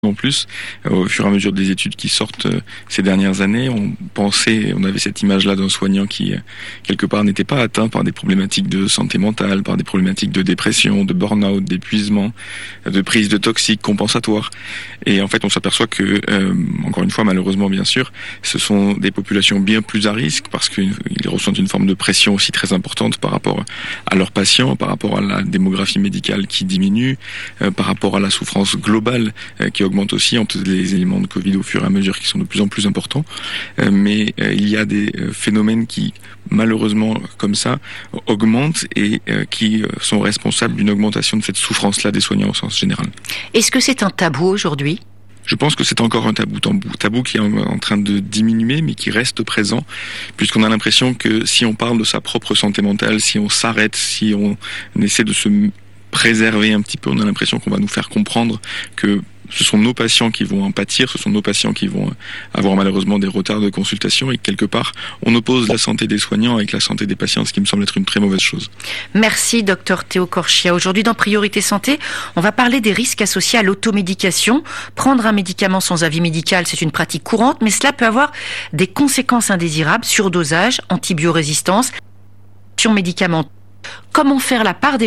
En plus, au fur et à mesure des études qui sortent ces dernières années, on avait cette image-là d'un soignant qui, quelque part, n'était pas atteint par des problématiques de santé mentale, par des problématiques de dépression, de burn-out, d'épuisement, de prise de toxiques compensatoires. Et en fait, on s'aperçoit que, encore une fois, malheureusement, bien sûr, ce sont des populations bien plus à risque parce qu'ils ressentent une forme de pression aussi très importante par rapport à leurs patients, par rapport à la démographie médicale qui diminue, par rapport à la souffrance globale qui augmente aussi entre les éléments de Covid au fur et à mesure qui sont de plus en plus importants. Mais il y a des phénomènes qui, malheureusement, comme ça, augmentent et qui sont responsables d'une augmentation de cette souffrance-là des soignants au sens général. Est-ce que c'est un tabou aujourd'hui ? Je pense que c'est encore un tabou qui est en train de diminuer, mais qui reste présent, puisqu'on a l'impression que si on parle de sa propre santé mentale, si on s'arrête, si on essaie de se préserver un petit peu, on a l'impression qu'on va nous faire comprendre que ce sont nos patients qui vont en pâtir, ce sont nos patients qui vont avoir malheureusement des retards de consultation et quelque part, on oppose la santé des soignants avec la santé des patients, ce qui me semble être une très mauvaise chose. Merci, Dr Théo Corchia. Aujourd'hui, dans Priorité Santé, on va parler des risques associés à l'automédication. Prendre un médicament sans avis médical, c'est une pratique courante, mais cela peut avoir des conséquences indésirables, surdosage, antibiorésistance, médicaments. Comment faire la part des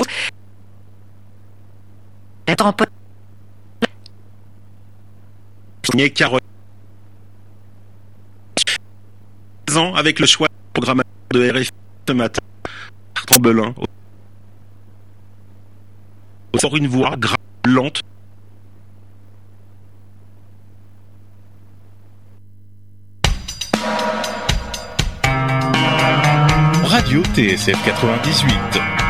avec le choix programmateur de RFI ce matin, Bertrand Belin, sort une voix grave, lente. Radio TSF 98.